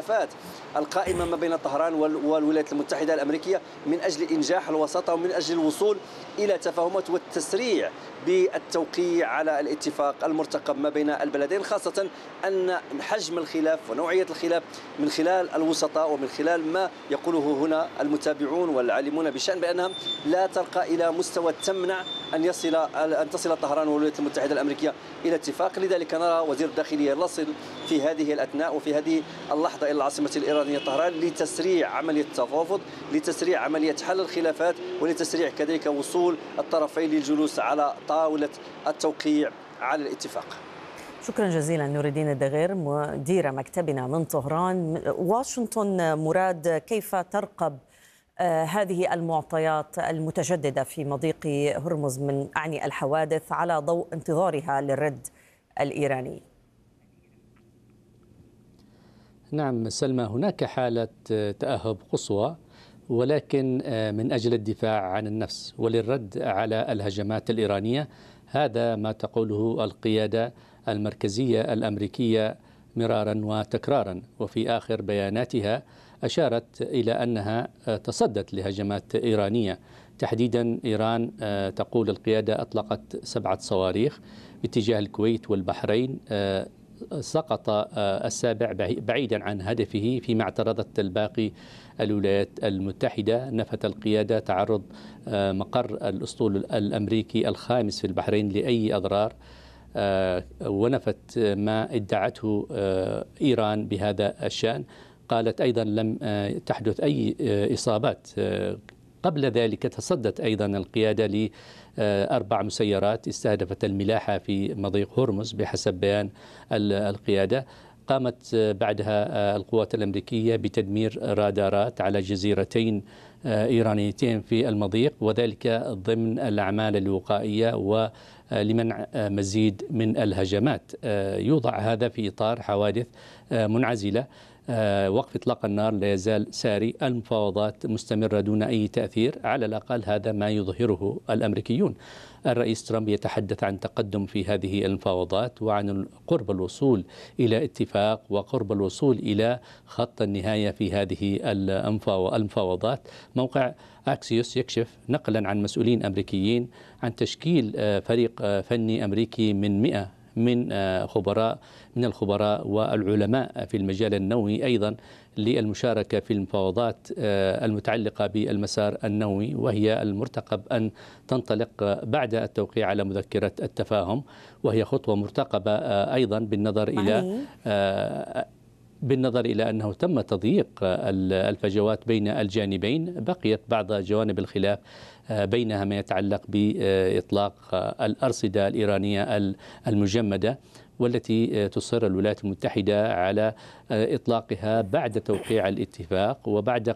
الخلافات القائمة ما بين طهران والولايات المتحدة الأمريكية من أجل إنجاح الوساطة ومن أجل الوصول إلى تفاهمات والتسريع بالتوقيع على الاتفاق المرتقب ما بين البلدين، خاصة أن حجم الخلاف ونوعية الخلاف من خلال الوسطاء ومن خلال ما يقوله هنا المتابعون والعالمون بشأن بأنها لا ترقى إلى مستوى تمنع أن تصل طهران والولايات المتحدة الأمريكية إلى اتفاق. لذلك نرى وزير الداخلية يصل في هذه الأثناء وفي هذه اللحظة إلى العاصمة الإيرانية طهران لتسريع عملية التفاوض، لتسريع عملية حل الخلافات، ولتسريع كذلك وصول الطرفين للجلوس على طاولة التوقيع على الاتفاق. شكرا جزيلا نور الدين الدغير مدير مكتبنا من طهران. واشنطن مراد، كيف ترقب هذه المعطيات المتجددة في مضيق هرمز من أعني الحوادث على ضوء انتظارها للرد الإيراني؟ نعم سلمى، هناك حالة تأهب قصوى، ولكن من أجل الدفاع عن النفس وللرد على الهجمات الإيرانية. هذا ما تقوله القيادة المركزية الأمريكية مرارا وتكرارا، وفي آخر بياناتها أشارت إلى أنها تصدت لهجمات إيرانية. تحديدا إيران تقول القيادة أطلقت 7 صواريخ باتجاه الكويت والبحرين، سقط السابع بعيدا عن هدفه، فيما اعترضت الباقي الولايات المتحدة. نفت القيادة تعرض مقر الأسطول الأمريكي الخامس في البحرين لأي أضرار، ونفت ما ادعته إيران بهذا الشأن. قالت أيضا لم تحدث أي إصابات. قبل ذلك تصدت أيضا القيادة ل4 مسيرات استهدفت الملاحة في مضيق هرمز بحسب بيان القيادة. قامت بعدها القوات الأمريكية بتدمير رادارات على جزيرتين إيرانيتين في المضيق، وذلك ضمن الأعمال الوقائية ولمنع مزيد من الهجمات. يوضع هذا في إطار حوادث منعزلة. وقف إطلاق النار لا يزال ساري، المفاوضات مستمرة دون أي تأثير، على الأقل هذا ما يظهره الأمريكيون. الرئيس ترامب يتحدث عن تقدم في هذه المفاوضات وعن قرب الوصول إلى اتفاق وقرب الوصول إلى خط النهاية في هذه المفاوضات. موقع أكسيوس يكشف نقلا عن مسؤولين أمريكيين عن تشكيل فريق فني أمريكي من 100 من الخبراء والعلماء في المجال النووي أيضا للمشاركة في المفاوضات المتعلقة بالمسار النووي، وهي المرتقب أن تنطلق بعد التوقيع على مذكرة التفاهم، وهي خطوة مرتقبة أيضا بالنظر إلى أنه تم تضييق الفجوات بين الجانبين. بقيت بعض جوانب الخلاف بينها ما يتعلق بإطلاق الأرصدة الإيرانية المجمدة، والتي تصر الولايات المتحدة على إطلاقها بعد توقيع الاتفاق وبعد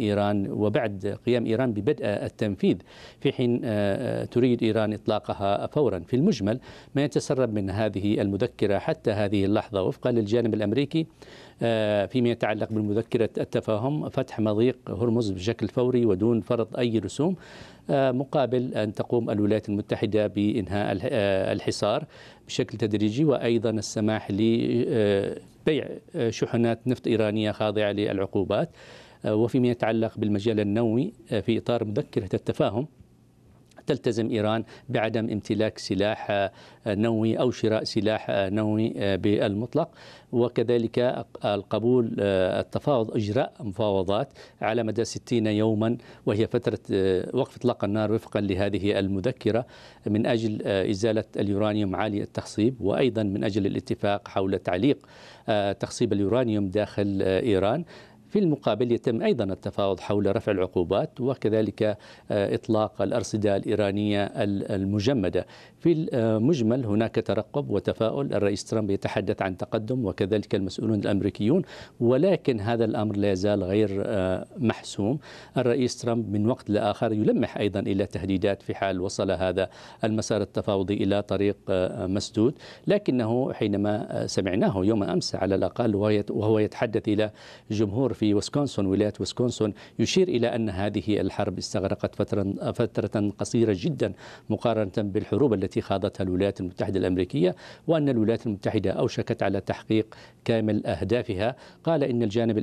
قيام إيران ببدء التنفيذ، في حين تريد إيران إطلاقها فورا. في المجمل ما يتسرب من هذه المذكرة حتى هذه اللحظة وفقا للجانب الأمريكي فيما يتعلق بمذكرة التفاهم فتح مضيق هرمز بشكل فوري ودون فرض أي رسوم، مقابل أن تقوم الولايات المتحدة بإنهاء الحصار بشكل تدريجي، وأيضا السماح لبيع شحنات نفط إيرانية خاضعة للعقوبات. وفيما يتعلق بالمجال النووي في إطار مذكرة التفاهم تلتزم إيران بعدم امتلاك سلاح نووي أو شراء سلاح نووي بالمطلق، وكذلك القبول التفاوض إجراء مفاوضات على مدى 60 يوما، وهي فترة وقف إطلاق النار وفقا لهذه المذكرة، من أجل إزالة اليورانيوم عالي التخصيب، وأيضا من أجل الاتفاق حول تعليق تخصيب اليورانيوم داخل إيران. في المقابل يتم أيضا التفاوض حول رفع العقوبات وكذلك إطلاق الأرصدة الإيرانية المجمدة. في المجمل هناك ترقب وتفاؤل. الرئيس ترامب يتحدث عن تقدم وكذلك المسؤولون الأمريكيون، ولكن هذا الأمر لا يزال غير محسوم. الرئيس ترامب من وقت لآخر يلمح أيضا إلى تهديدات في حال وصل هذا المسار التفاوضي إلى طريق مسدود، لكنه حينما سمعناه يوم أمس على الأقل وهو يتحدث إلى جمهور في ويسكونسن، ولاية ويسكونسن، يشير إلى أن هذه الحرب استغرقت فترة قصيرة جدا مقارنة بالحروب التي خاضتها الولايات المتحدة الأمريكية، وأن الولايات المتحدة أوشكت على تحقيق كامل أهدافها. قال إن الجانب